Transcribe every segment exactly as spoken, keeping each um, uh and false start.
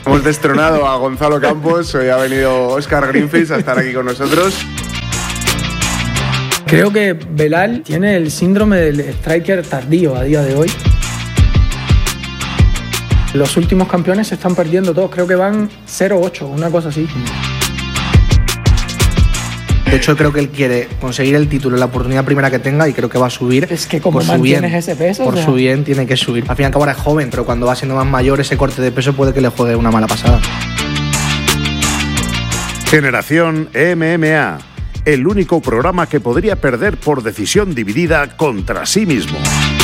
Hemos destronado a Gonzalo Campos, hoy ha venido Óscar Greenfield a estar aquí con nosotros. Creo que Belal tiene el síndrome del striker tardío a día de hoy. Los últimos campeones se están perdiendo todos, creo que van cero ocho, una cosa así. De hecho, creo que él quiere conseguir el título en la oportunidad primera que tenga y creo que va a subir. Es que como por su mantienes bien, ese peso... Por o sea... su bien tiene que subir. Al fin y al cabo ahora es joven, pero cuando va siendo más mayor ese corte de peso puede que le juegue una mala pasada. Generación M M A, el único programa que podría perder por decisión dividida contra sí mismo.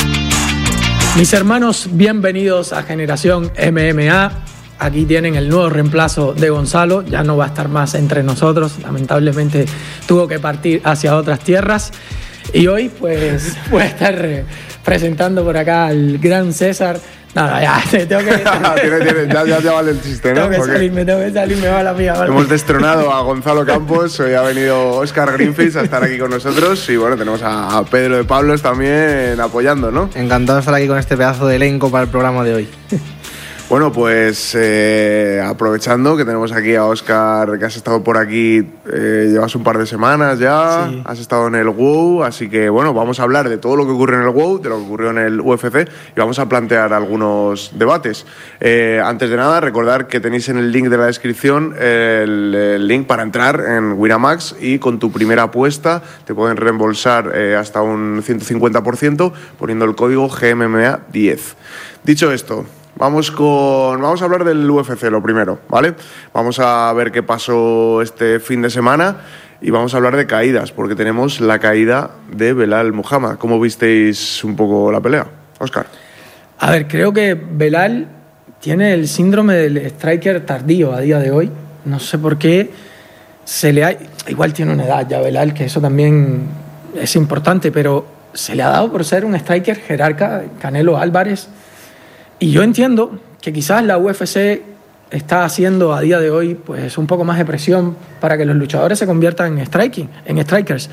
Mis hermanos, bienvenidos a Generación M M A. Aquí tienen el nuevo reemplazo de Gonzalo, ya no va a estar más entre nosotros, lamentablemente tuvo que partir hacia otras tierras y hoy pues voy a estar presentando por acá al gran César. No, no, ya, tengo que... tiene, tiene, ya, ya, ya vale el chiste, ¿no? Tengo que salirme, tengo que salirme, va la mía. Vale. Hemos destronado a Gonzalo Campos, hoy ha venido Óscar Greenfield a estar aquí con nosotros y bueno, tenemos a, a Pedro de Pablos también apoyando, ¿no? Encantado de estar aquí con este pedazo de elenco para el programa de hoy. Bueno, pues eh, aprovechando que tenemos aquí a Óscar, que has estado por aquí, eh, llevas un par de semanas ya, sí. Has estado en el WOW, así que bueno, vamos a hablar de todo lo que ocurre en el WOW, de lo que ocurrió en el U F C y vamos a plantear algunos debates. Eh, antes de nada, recordar que tenéis en el link de la descripción el, el link para entrar en Winamax y con tu primera apuesta te pueden reembolsar eh, hasta un ciento cincuenta por ciento poniendo el código G M M A diez. Dicho esto, Vamos con, vamos a hablar del U F C lo primero, ¿vale? Vamos a ver qué pasó este fin de semana y vamos a hablar de caídas, porque tenemos la caída de Belal Muhammad. ¿Cómo visteis un poco la pelea, Óscar? A ver, creo que Belal tiene el síndrome del striker tardío a día de hoy. No sé por qué se le ha... Igual tiene una edad ya Belal, que eso también es importante, pero se le ha dado por ser un striker jerarca, Canelo Álvarez. Y yo entiendo que quizás la U F C está haciendo a día de hoy pues un poco más de presión para que los luchadores se conviertan en striking, en strikers.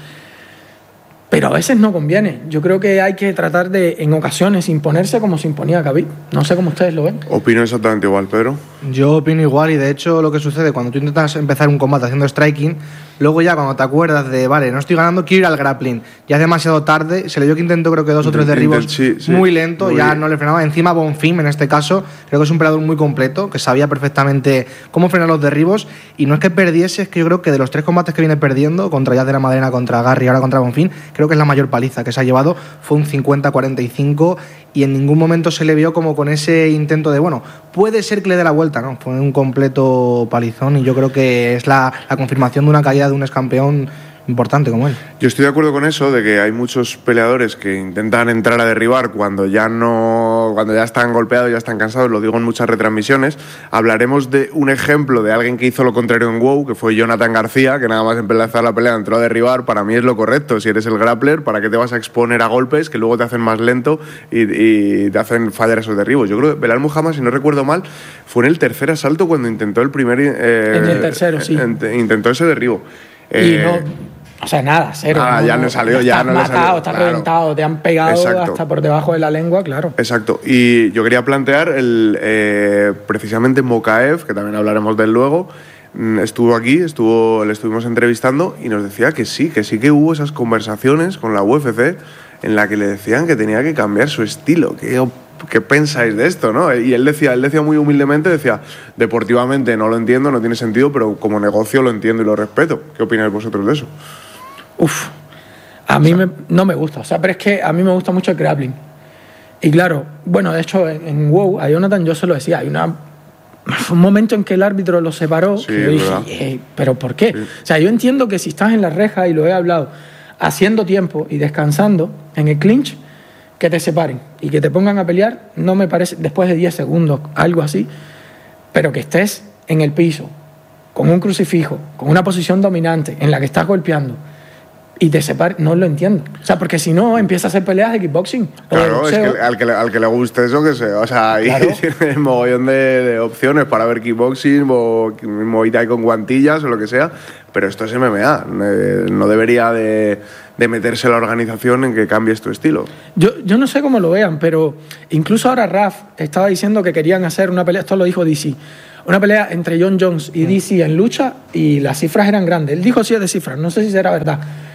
Pero a veces no conviene. Yo creo que hay que tratar de, en ocasiones, imponerse como se imponía Khabib. No sé cómo ustedes lo ven. Opino exactamente igual, Pedro. Yo opino igual y de hecho lo que sucede cuando tú intentas empezar un combate haciendo striking, luego ya cuando te acuerdas de, vale, no estoy ganando, quiero ir al grappling. Ya es demasiado tarde, se le dio que intentó creo que dos o tres derribos sí, sí, muy lento, muy ya bien. No le frenaba. Encima Bonfim en este caso, creo que es un peleador muy completo, que sabía perfectamente cómo frenar los derribos y no es que perdiese, es que yo creo que de los tres combates que viene perdiendo, contra Yaz de la Madalena, contra Garry y ahora contra Bonfim, creo que es la mayor paliza que se ha llevado, fue un cincuenta cuarenta y cinco y en ningún momento se le vio como con ese intento de, bueno, puede ser que le dé la vuelta, ¿no? Fue un completo palizón y yo creo que es la, la confirmación de una caída de un ex campeón importante como él. Yo estoy de acuerdo con eso, de que hay muchos peleadores que intentan entrar a derribar cuando ya no, cuando ya están golpeados, ya están cansados, lo digo en muchas retransmisiones. Hablaremos de un ejemplo de alguien que hizo lo contrario en WOW, que fue Jonathan García, que nada más empezar la pelea entró a derribar. Para mí es lo correcto, si eres el grappler, ¿para qué te vas a exponer a golpes que luego te hacen más lento y, y te hacen fallar esos derribos? Yo creo que Belal Muhammad, si no recuerdo mal, fue en el tercer asalto cuando intentó el primer... Eh, en el tercero, sí. Intentó ese derribo. Y eh, no... O sea, nada, cero. Ah, no, ya no salió, ya no matado, le salió. Estás claro. reventado, te han pegado Exacto. hasta por debajo de la lengua, claro. Exacto. Y yo quería plantear el eh, precisamente Mokaev, que también hablaremos de él luego, estuvo aquí, estuvo, le estuvimos entrevistando y nos decía que sí, que sí que hubo esas conversaciones con la U F C en la que le decían que tenía que cambiar su estilo. ¿Qué, qué pensáis de esto, no? Y él decía, él decía muy humildemente, decía, deportivamente no lo entiendo, no tiene sentido, pero como negocio lo entiendo y lo respeto. ¿Qué opináis vosotros de eso? Uf, a mí o sea, me, no me gusta, o sea, pero es que a mí me gusta mucho el grappling. Y claro, bueno, de hecho en, en WOW a Jonathan yo se lo decía, hay una, un momento en que el árbitro lo separó, sí, y yo dije, eh, ¿pero por qué? Sí. O sea, yo entiendo que si estás en la reja, y lo he hablado, haciendo tiempo y descansando en el clinch, que te separen y que te pongan a pelear, no me parece, después de diez segundos, algo así, pero que estés en el piso, con un crucifijo, con una posición dominante en la que estás golpeando, y te separe, no lo entiendo. O sea, porque si no, empieza a hacer peleas de kickboxing. Claro, es que al que, le, al que le guste eso, que se... O sea, hay claro. un mogollón de, de opciones para ver kickboxing o Muay Thai con guantillas o lo que sea, pero esto es M M A. No debería de, de meterse la organización en que cambies tu estilo. Yo, yo no sé cómo lo vean, pero incluso ahora Raf estaba diciendo que querían hacer una pelea, esto lo dijo D C, una pelea entre Jon Jones y D C en lucha, y las cifras eran grandes. Él dijo siete cifras, no sé si será verdad,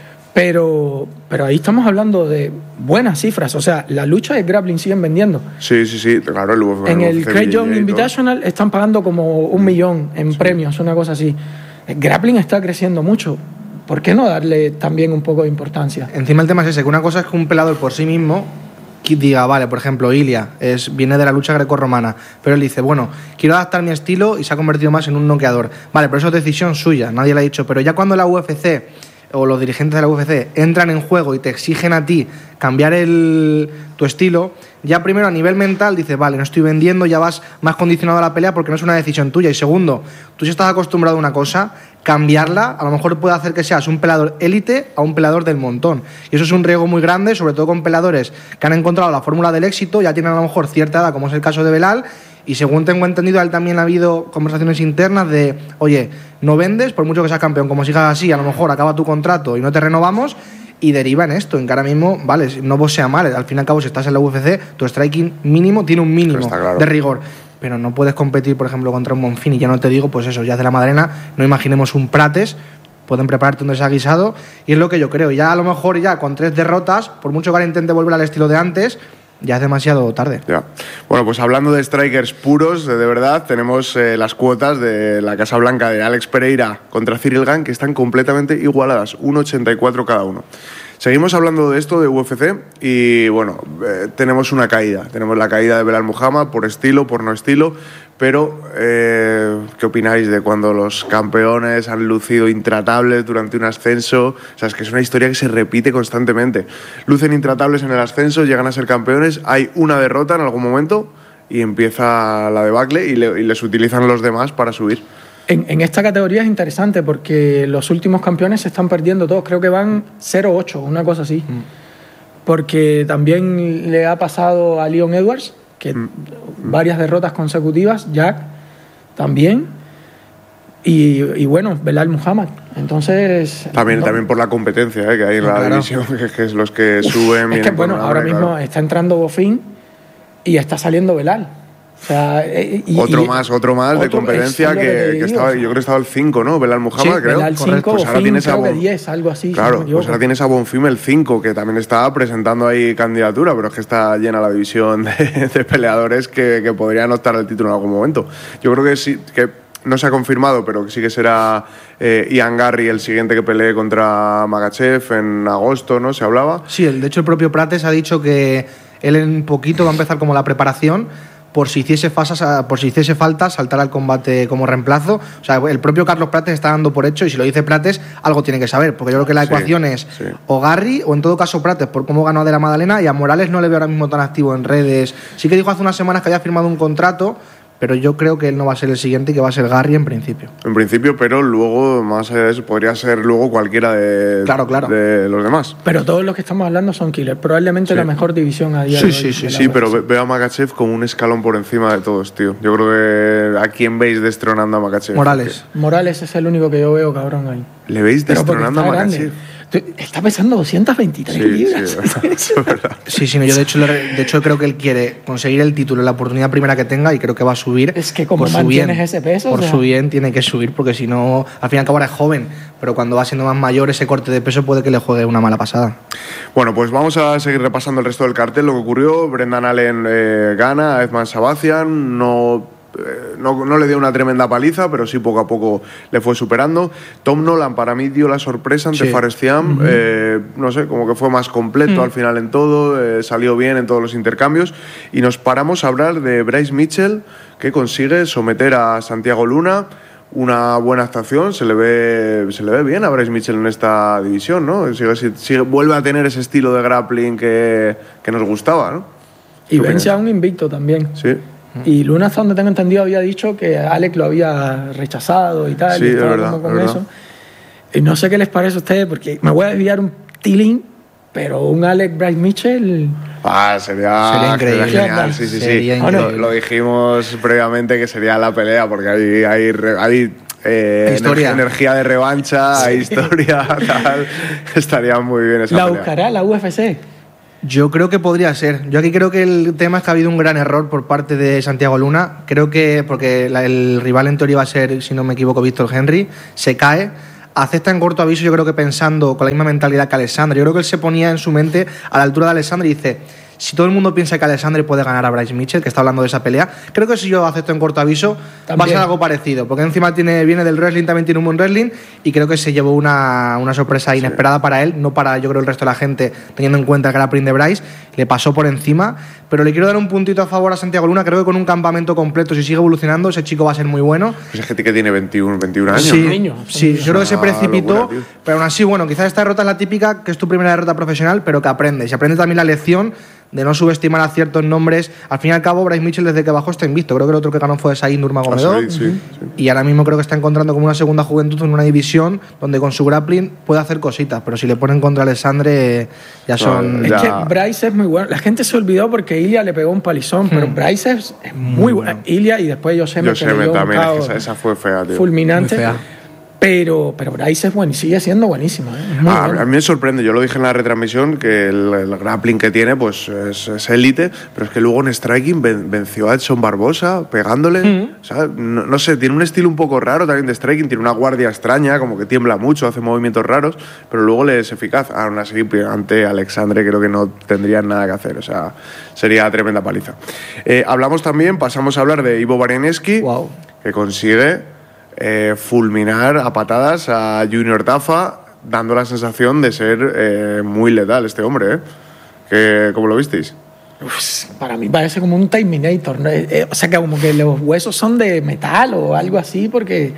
pero, pero ahí estamos hablando de buenas cifras. O sea, la lucha y el grappling siguen vendiendo. Sí, sí, sí, claro. El U F C, en el Craig Young Invitational están pagando como un millón en sí. premios, una cosa así. El grappling está creciendo mucho. ¿Por qué no darle también un poco de importancia? Encima el tema es ese, que una cosa es que un peleador por sí mismo diga, vale, por ejemplo, Ilia es, viene de la lucha grecorromana, pero él dice, bueno, quiero adaptar mi estilo y se ha convertido más en un noqueador. Vale, pero eso es decisión suya, nadie le ha dicho. Pero ya cuando la U F C o los dirigentes de la U F C entran en juego y te exigen a ti cambiar el, tu estilo, ya primero a nivel mental dices, vale, no estoy vendiendo, ya vas más condicionado a la pelea porque no es una decisión tuya. Y segundo, tú si estás acostumbrado a una cosa, cambiarla a lo mejor puede hacer que seas un peleador élite a un peleador del montón. Y eso es un riesgo muy grande, sobre todo con peleadores que han encontrado la fórmula del éxito, ya tienen a lo mejor cierta edad, como es el caso de Belal. Y según tengo entendido, a él también ha habido conversaciones internas de, oye, no vendes, por mucho que seas campeón, como sigas así, a lo mejor acaba tu contrato y no te renovamos, y deriva en esto, en que ahora mismo, vale, no vos sea mal, al fin y al cabo, si estás en la U F C, tu striking mínimo tiene un mínimo claro. de rigor, pero no puedes competir, por ejemplo, contra un Bonfim, y ya no te digo, pues eso, ya de la Madalena, no imaginemos un Prates, pueden prepararte un desaguisado, y es lo que yo creo, ya a lo mejor ya con tres derrotas, por mucho que ahora intente volver al estilo de antes, ya es demasiado tarde. Ya. Bueno, pues hablando de strikers puros, de, de verdad, tenemos eh, las cuotas de la Casa Blanca de Alex Pereira contra Ciryl Gane, que están completamente igualadas, uno ochenta y cuatro cada uno. Seguimos hablando de esto, de U F C, y bueno, eh, tenemos una caída. Tenemos la caída de Belal Muhammad, por estilo, por no estilo, pero eh, ¿qué opináis de cuando los campeones han lucido intratables durante un ascenso? O sea, es que es una historia que se repite constantemente. Lucen intratables en el ascenso, llegan a ser campeones, hay una derrota en algún momento y empieza la debacle y, le, y les utilizan los demás para subir. En, en esta categoría es interesante porque los últimos campeones se están perdiendo todos. Creo que van cero ocho, una cosa así. Mm. Porque también le ha pasado a Leon Edwards, que mm. varias derrotas consecutivas, Jack también. Y, y bueno, Belal Muhammad. Entonces... También, no, también por la competencia ¿eh? que hay en no, la claro. división, que, que es los que suben... Es que bueno, ahora mismo claro. está entrando Bonfim y está saliendo Belal. O sea, y, otro y, más, otro más otro, de competencia que, que, que estaba, yo creo que estaba el cinco, ¿no? Belal Muhammad, sí, creo. Belal cinco, pues ahora tienes creo a Bon... que diez, algo así. Claro, si no pues ahora tienes a Bonfim el cinco, que también está presentando ahí candidatura, pero es que está llena la división de, de peleadores que, que podrían optar al título en algún momento. Yo creo que sí, que no se ha confirmado, pero que sí que será eh, Ian Garry el siguiente que pelee contra Makhachev en agosto, ¿no? Se hablaba. Sí, de hecho el propio Prates ha dicho que él en poquito va a empezar como la preparación por si hiciese falta, por si hiciese falta saltar al combate como reemplazo. O sea, el propio Carlos Prates está dando por hecho, y si lo dice Prates, algo tiene que saber, porque yo creo que la sí, ecuación es sí. o Garry o en todo caso Prates, por cómo ganó de la Madalena, y a Morales no le veo ahora mismo tan activo en redes. Sí que dijo hace unas semanas que había firmado un contrato, pero yo creo que él no va a ser el siguiente y que va a ser Garry en principio. En principio, pero luego, más allá de eso, podría ser luego cualquiera de, claro, claro. de los demás. Pero todos los que estamos hablando son killers. Probablemente sí. la mejor división a día sí, de sí, hoy. Sí, sí, sí, pero veo a Makhachev como un escalón por encima de todos, tío. Yo creo que ¿a quién veis destronando a Makhachev? Morales. Porque Morales es el único que yo veo, cabrón, ahí. ¿Le veis destronando a Makhachev? Está pesando doscientas veintitrés sí, libras. Sí, sí, sí, no, yo de hecho, de hecho creo que él quiere conseguir el título, la oportunidad primera que tenga, y creo que va a subir. Es que como por mantienes su bien, ese peso, por o sea... su bien tiene que subir, porque si no, al fin y al cabo ahora es joven, pero cuando va siendo más mayor ese corte de peso puede que le juegue una mala pasada. Bueno, pues vamos a seguir repasando el resto del cartel, lo que ocurrió. Brendan Allen eh, gana a Edman Sabazian, no... No, no le dio una tremenda paliza, pero sí poco a poco le fue superando. Tom Nolan para mí dio la sorpresa ante sí. Fares Thiam. Uh-huh. eh, no sé, como que fue más completo uh-huh. al final en todo, eh, salió bien en todos los intercambios. Y nos paramos a hablar de Bryce Mitchell, que consigue someter a Santiago Luna. Una buena actuación, se le ve se le ve bien a Bryce Mitchell en esta división, ¿no? Sigue, sigue, vuelve a tener ese estilo de grappling que, que nos gustaba, ¿no? Y vence a un invicto también. Sí. Y Luna, hasta donde tengo entendido, había dicho que Alex lo había rechazado y tal. Sí, y estaba es verdad, como con es eso. verdad. Y no sé qué les parece a ustedes, porque me voy a desviar un tilín, pero un Alex Bryce Mitchell... Ah, sería, sería increíble. Sería genial, sí, sí, sí. Sería lo, lo dijimos previamente que sería la pelea, porque hay, hay, hay eh, historia. energía de revancha, sí. historia, tal. Estaría muy bien esa ¿La pelea. buscará la U F C? Yo creo que podría ser. Yo aquí creo que el tema es que ha habido un gran error por parte de Santiago Luna. Creo que, porque la, el rival en teoría va a ser, si no me equivoco, Víctor Henry, se cae. Acepta en corto aviso, yo creo que pensando con la misma mentalidad que Alexandre. Yo creo que él se ponía en su mente a la altura de Alexandre y dice: si todo el mundo piensa que Alexandre puede ganar a Bryce Mitchell, que está hablando de esa pelea, creo que si yo acepto en corto aviso también va a ser algo parecido, porque encima tiene, viene del wrestling, también tiene un buen wrestling, y creo que se llevó una, una sorpresa inesperada sí. para él, no para yo creo el resto de la gente, teniendo en cuenta el grappling de Bryce, le pasó por encima. Pero le quiero dar un puntito a favor a Santiago Luna. Creo que con un campamento completo, si sigue evolucionando, ese chico va a ser muy bueno. Pues es gente que tiene veintiuno, veintiún años. Sí, ¿no? niño, sí. Yo creo que se precipitó, locura, pero aún así, bueno, quizás esta derrota es la típica, que es tu primera derrota profesional, pero que aprendes. Y aprende también la lección de no subestimar a ciertos nombres. Al fin y al cabo, Bryce Mitchell desde que bajó está invicto. Creo que el otro que ganó fue Said Nurmagomedov. Ah, sí, sí, sí. Y ahora mismo creo que está encontrando como una segunda juventud en una división donde con su grappling puede hacer cositas, pero si le ponen contra Alexandre ya son... No, ya. Es que Bryce es muy bueno. La gente se olvidó porque Ilia le pegó un palizón, hmm. pero Bryce es, es muy bueno. Bueno. Ilia y después Joseme. Joseme también, es que esa, esa fue fea, tío. Fulminante. Muy fea. Pero, pero Bryce es bueno y sigue siendo buenísimo. ¿eh? Ah, a mí me sorprende, yo lo dije en la retransmisión, que el, el grappling que tiene pues es élite, pero es que luego en striking ven, venció a Edson Barbosa pegándole. Mm. O sea, no, no sé, tiene un estilo un poco raro también de striking, tiene una guardia extraña, como que tiembla mucho, hace movimientos raros, pero luego le es eficaz. Aún así, ante Alexandre creo que no tendrían nada que hacer, o sea, sería tremenda paliza. Eh, hablamos también, pasamos a hablar de Ivo Barianeski, wow. que consigue... Eh, fulminar a patadas a Junior Tafa, dando la sensación de ser eh, muy letal este hombre, ¿eh? Que, ¿cómo lo visteis? Uf, para mí parece como un Terminator, ¿no? eh, eh, o sea, que como que los huesos son de metal o algo así, porque...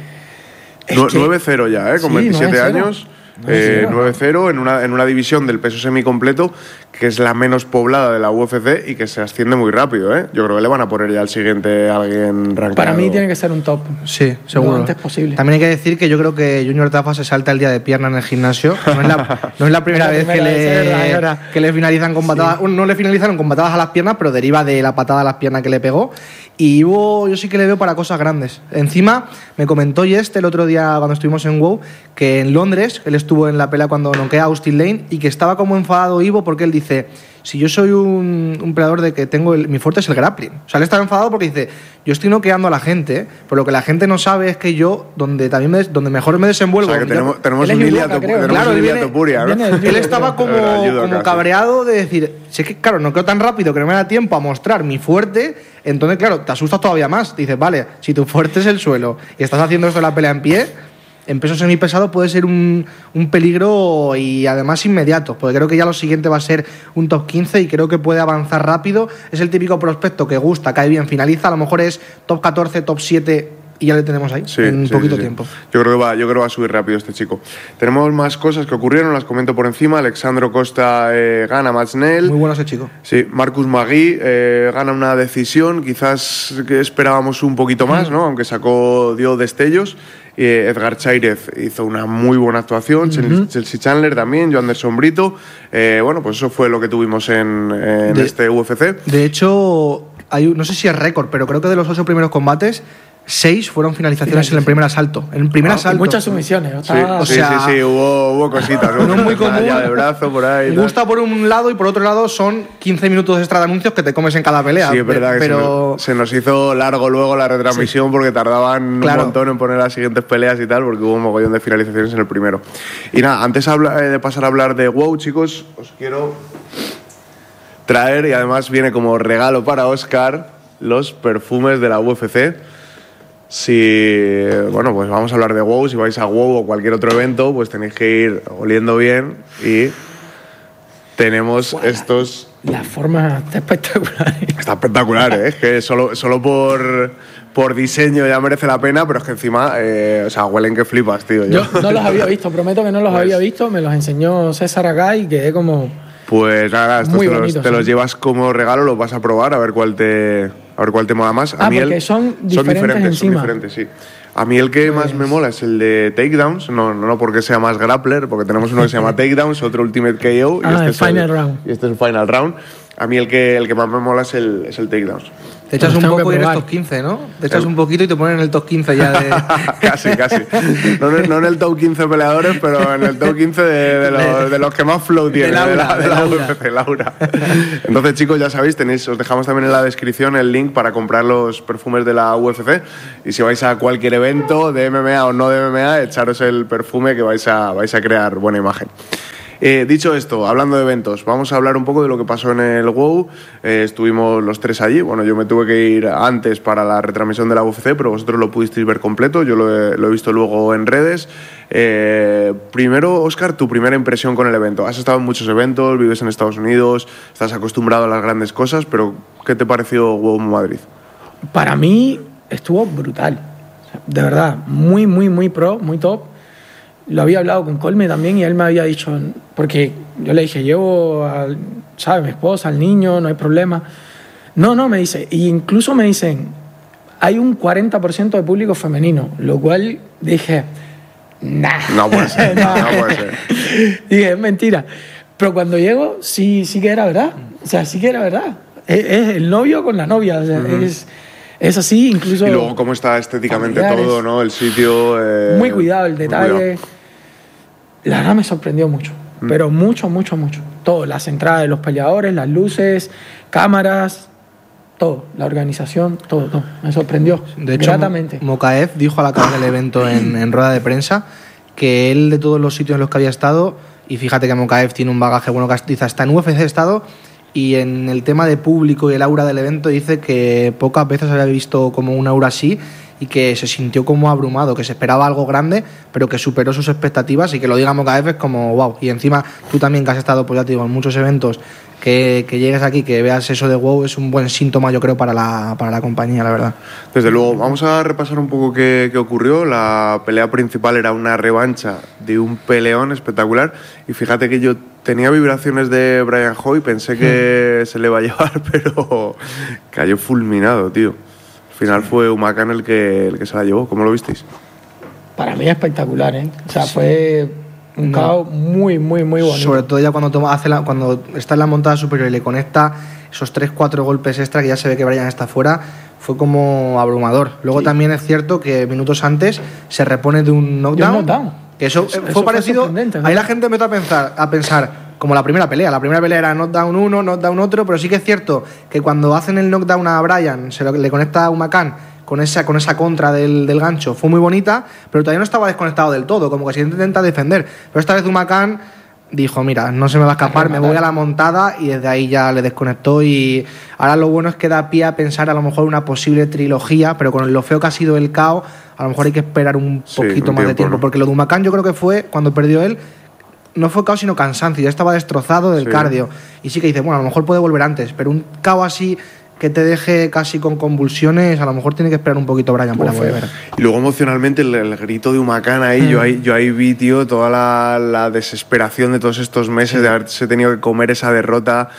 Es que... nueve cero ya, ¿eh? Con sí, veintisiete años... Eh, nueve cero en una, en una división del peso semicompleto que es la menos poblada de la U F C y que se asciende muy rápido, ¿eh? Yo creo que le van a poner ya al siguiente a alguien rankeado. Para mí tiene que ser un top. Sí, seguro. Lo antes posible. También hay que decir que yo creo que Junior Tafa se salta el día de pierna en el gimnasio. No es la, no es la primera vez que le, que le finalizan con patadas. Sí. No le finalizaron con patadas a las piernas, pero deriva de la patada a las piernas que le pegó. Y Ivo, yo sí que le veo para cosas grandes. Encima, me comentó Yeste el otro día cuando estuvimos en WoW que en Londres, él estuvo en la pelea cuando noquea a Austin Lane y que estaba como enfadado Ivo porque él dice: si yo soy un, un peleador de que tengo el, mi fuerte es el grappling. O sea, él estaba enfadado porque dice: yo estoy noqueando a la gente, pero lo que la gente no sabe es que yo, donde también me, donde mejor me desenvuelvo... O sea, que tenemos, yo, tenemos un Ilia Topuria, ¿no? Él estaba como, como cabreado de decir: si es que, claro, no quedo tan rápido que no me da tiempo a mostrar mi fuerte, entonces, claro, te asustas todavía más. Dices, vale, si tu fuerte es el suelo y estás haciendo esto en la pelea en pie... en peso semipesado puede ser un, un peligro y además inmediato, porque creo que ya lo siguiente va a ser un top quince y creo que puede avanzar rápido. Es el típico prospecto que gusta, cae bien, finaliza, a lo mejor es top catorce, top siete y ya le tenemos ahí sí, en sí, poquito sí, sí. tiempo. Yo creo, que va, yo creo que va a subir rápido este chico. Tenemos más cosas que ocurrieron, las comento por encima. Alexandro Costa eh, gana Matt Snell. Muy bueno ese chico. Sí, Marcus Magui eh, gana una decisión, quizás que esperábamos un poquito más, ¿no? Aunque sacó, dio destellos. Eh, Edgar Chairez hizo una muy buena actuación, uh-huh. Chelsea Chandler también, Joan Anderson Brito. Eh, bueno, pues eso fue lo que tuvimos en, en de, este U F C. De hecho, hay, no sé si es récord, pero creo que de los ocho primeros combates, seis fueron finalizaciones sí, sí, en el primer asalto. En el primer ah, asalto. Muchas sumisiones. Sí, o sí, sea, sí, sí, hubo, hubo cositas. No es muy común. Ya de brazo, por ahí. Me gusta por un lado y por otro lado son quince minutos extra de anuncios que te comes en cada pelea. Sí, es verdad que pero... se, nos, se nos hizo largo luego la retransmisión sí. porque tardaban claro. un montón en poner las siguientes peleas y tal, porque hubo un mogollón de finalizaciones en el primero. Y nada, antes de pasar a hablar de WoW, chicos, os quiero traer, y además viene como regalo para Óscar, los perfumes de la U F C. Si, bueno, pues vamos a hablar de WoW. Si vais a WoW o cualquier otro evento, pues tenéis que ir oliendo bien. Y tenemos bueno, estos... La forma está espectacular. Está espectacular, ¿eh? Es que solo, solo por, por diseño ya merece la pena, pero es que encima, eh, o sea, huelen que flipas, tío. Yo, yo no los había visto, prometo que no los pues, había visto. Me los enseñó César acá y quedé como... Pues nada, estos te, bonitos, los, te los llevas como regalo, los vas a probar a ver cuál te... A ver cuál te mola más. A ah, mí porque el, son diferentes, son diferentes encima. Son diferentes, sí. A mí el que pues... más me mola es el de Takedowns, no, no porque sea más grappler, porque tenemos uno que se llama Takedowns, otro Ultimate K O ah, y este el es Final el, Round. Y este es el Final Round. a mí el que, el que más me mola es el, es el takedowns. Te echas un poco y eres top quince, ¿no? Te echas un poquito y te ponen en el top quince ya de... casi, casi. No, no en el top quince peleadores, pero en el top quince de, de, los, de los que más flow tienen. De Laura, de la, de la U F C, Laura. Entonces, chicos, ya sabéis, tenéis, os dejamos también en la descripción el link para comprar los perfumes de la U F C. Y si vais a cualquier evento de M M A o no de M M A, echaros el perfume que vais a, vais a crear buena imagen. Eh, dicho esto, hablando de eventos, vamos a hablar un poco de lo que pasó en el WOW. Eh, estuvimos los tres allí. Bueno, yo me tuve que ir antes para la retransmisión de la U F C, pero vosotros lo pudisteis ver completo. Yo lo he, lo he visto luego en redes. Eh, primero, Óscar, tu primera impresión con el evento. Has estado en muchos eventos, vives en Estados Unidos, estás acostumbrado a las grandes cosas, pero ¿qué te pareció WOW Madrid? Para mí estuvo brutal. De verdad, muy, muy, muy pro, muy top. Lo había hablado con Colme también y él me había dicho, porque yo le dije, llevo a, ¿sabes? Mi esposa, al niño, no hay problema. No, no, me dice, y incluso me dicen, hay un cuarenta por ciento de público femenino, lo cual dije, nah. No puede ser, no, no puede ser. Dije, es mentira. Pero cuando llego, sí, sí que era verdad. O sea, sí que era verdad. Es, es el novio con la novia, o sea, uh-huh. es... Es así, incluso... Y luego cómo está estéticamente familiares. Todo, ¿no? El sitio... Eh, muy cuidado, el detalle. Cuidado. La verdad me sorprendió mucho. Mm. Pero mucho, mucho, mucho. Todo. Las entradas de los peleadores, las luces, cámaras, todo. La organización, todo, todo. Me sorprendió. De hecho, gratamente. Mokaev dijo al acabar el evento en, en rueda de prensa que él, de todos los sitios en los que había estado, y fíjate que Mokaev tiene un bagaje bueno, que dice, hasta en U F C ha estado... Y en el tema de público y el aura del evento dice que pocas veces había visto como un aura así y que se sintió como abrumado, que se esperaba algo grande, pero que superó sus expectativas y que lo digamos cada vez es como wow. Y encima tú también que has estado, pues ya te digo, en muchos eventos, que, que llegues aquí, que veas eso de wow, es un buen síntoma yo creo para la, para la compañía, la verdad. Desde luego, vamos a repasar un poco qué, qué ocurrió. La pelea principal era una revancha de un peleón espectacular y fíjate que yo tenía vibraciones de Brian Hoy, pensé que se le iba a llevar, pero cayó fulminado, tío. Al final fue Humacan el que, el que se la llevó. ¿Cómo lo visteis? Para mí es espectacular, ¿eh? O sea, fue un K O muy, muy, muy bonito. Sobre todo ya cuando, toma, hace la, cuando está en la montada superior y le conecta esos tres cuatro golpes extra, que ya se ve que Brian está fuera, fue como abrumador. Luego sí. También es cierto que minutos antes se repone de un knockdown. De un knockdown. Que eso, eso fue parecido. Fue ahí la gente empezó a pensar, a pensar como la primera pelea. La primera pelea era knockdown uno, knockdown otro, pero sí que es cierto que cuando hacen el knockdown a Brian, se lo, le conecta a Humacan con esa, con esa contra del, del gancho, fue muy bonita, pero todavía no estaba desconectado del todo, como que se intenta defender. Pero esta vez Humacan dijo, mira, no se me va a escapar, me voy a la montada, y desde ahí ya le desconectó. Y ahora lo bueno es que da pie a pensar a lo mejor una posible trilogía, pero con lo feo que ha sido el K O, a lo mejor hay que esperar un poquito sí, un más tiempo, de tiempo, ¿no? Porque lo de Humacan yo creo que fue, cuando perdió él, no fue K O sino cansancio, ya estaba destrozado del sí. cardio. Y sí que dice, bueno, a lo mejor puede volver antes, pero un K O así que te deje casi con convulsiones, a lo mejor tiene que esperar un poquito Brian para volver. Y luego emocionalmente el, el grito de Humacan ahí, mm. yo ahí, yo ahí vi, tío, toda la, la desesperación de todos estos meses, sí. de haberse tenido que comer esa derrota,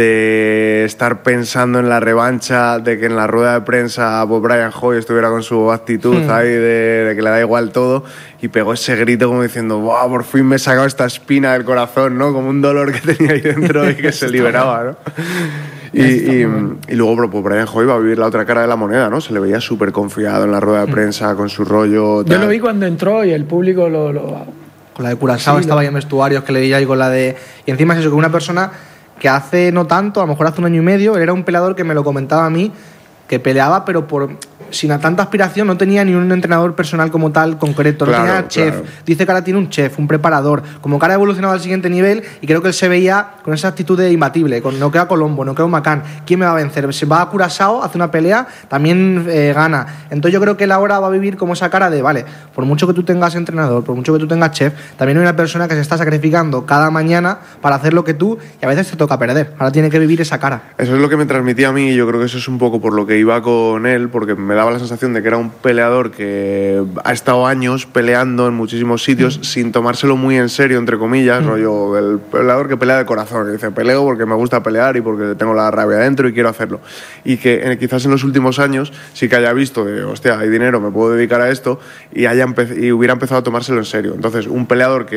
de estar pensando en la revancha, de que en la rueda de prensa pues, Brian Hoy estuviera con su actitud mm. ahí de, de que le da igual todo, y pegó ese grito como diciendo, wow, por fin me he sacado esta espina del corazón, ¿no? Como un dolor que tenía ahí dentro y que se liberaba, ¿no? Y, y, y luego pues, Brian Hoy va a vivir la otra cara de la moneda, ¿no? Se le veía súper confiado en la rueda de prensa, con su rollo. Tal. Yo lo vi cuando entró y el público lo. lo... Con la de Curazao sí, estaba lo... ahí en vestuarios, que le veía ahí con la de. Y encima es eso, que una persona que hace no tanto, a lo mejor hace un año y medio, era un peleador que me lo comentaba a mí, que peleaba, pero por. Sin tanta aspiración, no tenía ni un entrenador personal como tal concreto, no claro, tenía chef, claro. Dice que ahora tiene un chef, un preparador, como que ahora ha evolucionado al siguiente nivel, y creo que él se veía con esa actitud de imbatible, con no queda Colombo, no queda Humacan, ¿quién me va a vencer? Se va a Curazao, hace una pelea, también eh, gana. Entonces yo creo que él ahora va a vivir como esa cara de, vale, por mucho que tú tengas entrenador, por mucho que tú tengas chef, también hay una persona que se está sacrificando cada mañana para hacer lo que tú, y a veces te toca perder, ahora tiene que vivir esa cara. Eso es lo que me transmitía a mí, y yo creo que eso es un poco por lo que iba con él, porque me daba la sensación de que era un peleador que ha estado años peleando en muchísimos sitios mm. sin tomárselo muy en serio, entre comillas, mm. rollo, el peleador que pelea de corazón, que dice, peleo porque me gusta pelear y porque tengo la rabia dentro y quiero hacerlo. Y que eh, quizás en los últimos años sí que haya visto de, hostia, hay dinero, me puedo dedicar a esto, y, haya empe- y hubiera empezado a tomárselo en serio. Entonces, un peleador que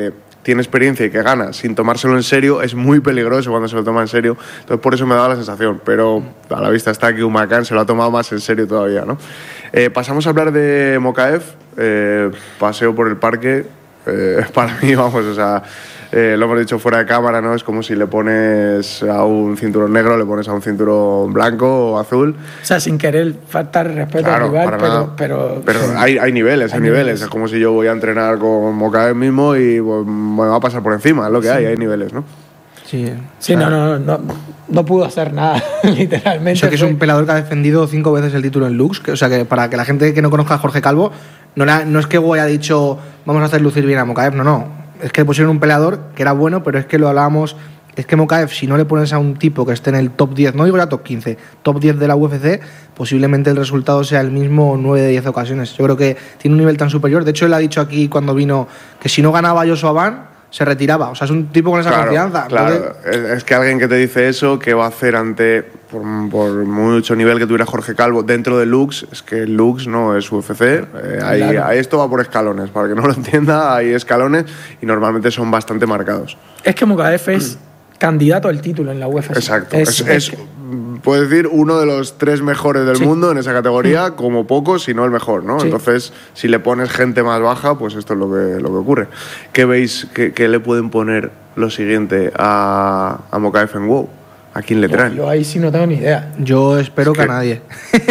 tiene experiencia y que gana sin tomárselo en serio, es muy peligroso cuando se lo toma en serio. Entonces por eso me daba la sensación, pero a la vista está que Humacan se lo ha tomado más en serio todavía, ¿no? Eh, pasamos a hablar de Mokaev, eh, paseo por el parque, eh, para mí, vamos, o sea, eh, lo hemos dicho fuera de cámara, ¿no? Es como si le pones a un cinturón negro, le pones a un cinturón blanco o azul. O sea, sin querer faltar respeto claro, al rival, para pero, nada. pero... Pero hay, hay niveles, hay, hay niveles. niveles. Es como si yo voy a entrenar con Mokaev mismo y pues, me va a pasar por encima, es lo que sí. hay, hay niveles, ¿no? Sí, sí, no, no, no, no pudo hacer nada, literalmente. Eso que es un peleador que ha defendido cinco veces el título en Lux, que, o sea que para que la gente que no conozca a Jorge Calvo, no, era, no es que Hugo haya dicho vamos a hacer lucir bien a Mokaev, no, no. Es que pusieron un peleador que era bueno, pero es que lo hablábamos, es que Mokaev, si no le pones a un tipo que esté en el top diez, no digo ya top quince, top diez de la U F C, posiblemente el resultado sea el mismo nueve de diez ocasiones. Yo creo que tiene un nivel tan superior. De hecho, él ha dicho aquí cuando vino que si no ganaba Joshua Van, se retiraba. O sea, es un tipo con esa claro, confianza. Claro, Entonces... es que alguien que te dice eso, ¿qué va a hacer ante, por, por mucho nivel que tuviera Jorge Calvo dentro de Lux? Es que Lux no es U F C. Eh, ahí, claro. ahí esto va por escalones. Para que no lo entienda, hay escalones y normalmente son bastante marcados. Es que Mokaev es candidato al título en la U F C. Exacto. Es, es, es, es puedes decir, uno de los tres mejores del sí. mundo en esa categoría, mm. como poco, si no el mejor, ¿no? Sí. Entonces, si le pones gente más baja, pues esto es lo que, lo que ocurre. ¿Qué veis que, que le pueden poner lo siguiente a, a Mokaev en WoW? ¿A quién le traen? Yo, yo ahí sí no tengo ni idea. Yo espero es que, que a nadie.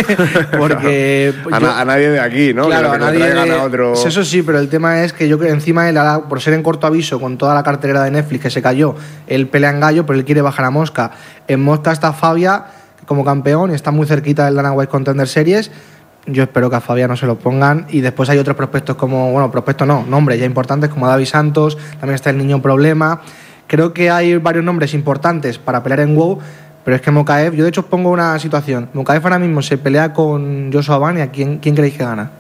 Porque a, yo, a nadie de aquí, ¿no? Claro, que a nadie traigan de, a otro... Eso sí, pero el tema es que yo creo encima él, por ser en corto aviso con toda la cartelera de Netflix que se cayó, él pelea en gallo, pero él quiere bajar a Mosca. En Mosca está Fabia como campeón y está muy cerquita del Dana White Contender Series. Yo espero que a Fabia no se lo pongan. Y después hay otros prospectos como, bueno, prospectos no, nombres ya importantes como David Santos, también está el Niño Problema. Creo que hay varios nombres importantes para pelear en WoW, pero es que Mokaev, yo de hecho os pongo una situación. Mokaev ahora mismo se pelea con Joshua Van y ¿a quién, quién creéis que gana?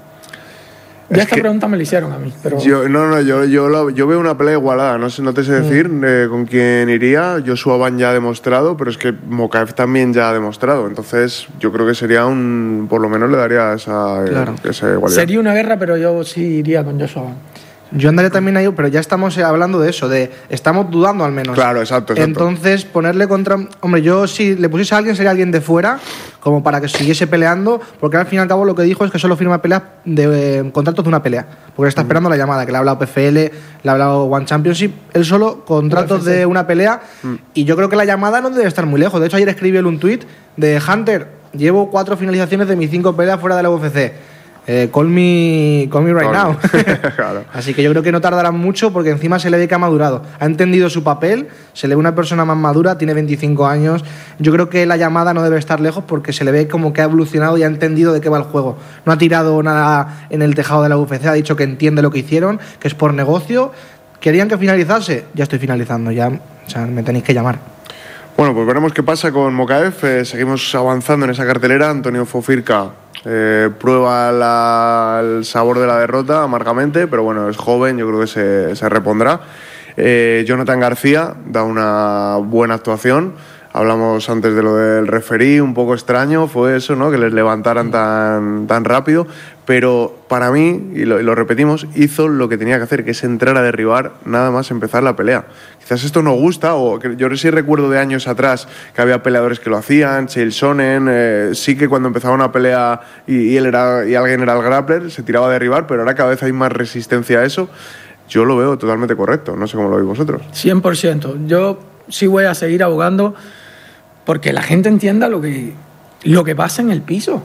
Ya es esta que pregunta me la hicieron a mí. Pero... Yo, no, no, yo, yo, lo, yo veo una pelea igualada. No sé, no te sé decir mm. eh, con quién iría. Joshua Van ya ha demostrado, pero es que Mokaev también ya ha demostrado. Entonces, yo creo que sería un. Por lo menos le daría esa, claro. eh, esa igualdad. Sería una guerra, pero yo sí iría con Joshua Van. Yo andaría también ahí, pero ya estamos hablando de eso, de estamos dudando al menos. Claro, exacto, exacto. Entonces, ponerle contra... Hombre, yo si le pusiese a alguien sería alguien de fuera, como para que siguiese peleando, porque al fin y al cabo lo que dijo es que solo firma peleas de eh, contratos de una pelea, porque está esperando mm. la llamada, que le ha hablado P F L, le ha hablado One Championship, él solo contratos de una pelea, mm. y yo creo que la llamada no debe estar muy lejos. De hecho, ayer escribió él un tuit de Hunter, llevo cuatro finalizaciones de mis cinco peleas fuera de la U F C. Eh, call me, call me right now. Claro. Así que yo creo que no tardará mucho porque encima se le ve que ha madurado. Ha entendido su papel, se le ve una persona más madura, tiene veinticinco años. Yo creo que la llamada no debe estar lejos porque se le ve como que ha evolucionado y ha entendido de qué va el juego. No ha tirado nada en el tejado de la U F C, ha dicho que entiende lo que hicieron, que es por negocio. ¿Querían que finalizase? Ya estoy finalizando, ya, o sea, me tenéis que llamar. Bueno, pues veremos qué pasa con Mokaev. Eh, seguimos avanzando en esa cartelera. Antonio Fofirka eh, prueba la, el sabor de la derrota amargamente, pero bueno, es joven, yo creo que se, se repondrá. Eh, Jonathan García da una buena actuación. Hablamos antes de lo del referí, un poco extraño fue eso, ¿no? Que les levantaran tan, tan rápido, pero para mí, y lo, y lo repetimos, hizo lo que tenía que hacer, que es entrar a derribar nada más empezar la pelea. Quizás esto no gusta, o que yo sí recuerdo de años atrás que había peleadores que lo hacían, Chael Sonnen, eh, sí que cuando empezaba una pelea y, y, él era, y alguien era el grappler, se tiraba a derribar, pero ahora cada vez hay más resistencia a eso. Yo lo veo totalmente correcto, no sé cómo lo veis vosotros. cien por ciento. Yo sí voy a seguir abogando porque la gente entienda lo que, lo que pasa en el piso.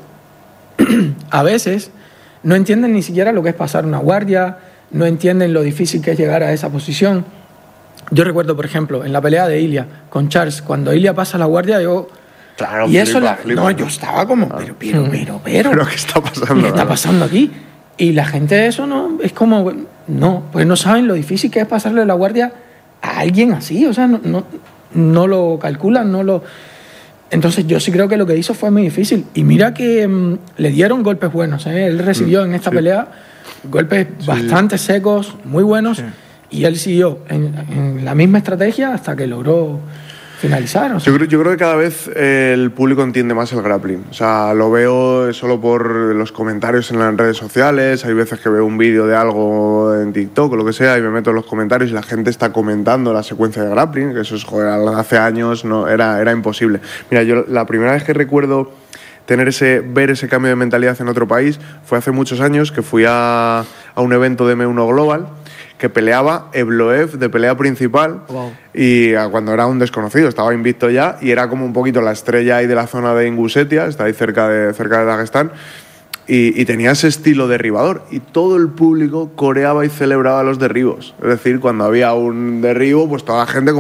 A veces no entienden ni siquiera lo que es pasar una guardia, no entienden lo difícil que es llegar a esa posición. Yo recuerdo, por ejemplo, en la pelea de Ilia con Charles, cuando Ilia pasa la guardia, yo... Claro, y flipa, eso la, flipa. No, yo estaba como, pero, pero, pero, pero... ¿Pero qué está pasando? ¿Qué está pasando aquí? Y la gente eso no... Es como... No, pues no saben lo difícil que es pasarle la guardia a alguien así. O sea, no, no, no lo calculan, no lo... Entonces yo sí creo que lo que hizo fue muy difícil. Y mira que mmm, le dieron golpes buenos, ¿eh? Él recibió en esta sí. pelea golpes sí. bastante secos, muy buenos, sí. y él siguió en, en la misma estrategia hasta que logró finalizar. O sea. yo, creo, yo creo que cada vez eh, el público entiende más el grappling. O sea, lo veo solo por los comentarios en las redes sociales. Hay veces que veo un vídeo de algo en TikTok o lo que sea y me meto en los comentarios y la gente está comentando la secuencia de grappling, que eso es, joder, hace años no, era, era imposible. Mira, yo la primera vez que recuerdo tener ese, ver ese cambio de mentalidad en otro país fue hace muchos años, que fui a, a un evento de eme uno Global que peleaba Evloev de pelea principal. Wow. Y cuando era un desconocido, estaba invicto ya y era como un poquito la estrella ahí de la zona de Ingusetia, está ahí cerca de, cerca de Dagestán. Y, y tenía ese estilo derribador y todo el público coreaba y celebraba los derribos. Es decir, cuando había un derribo, pues toda la gente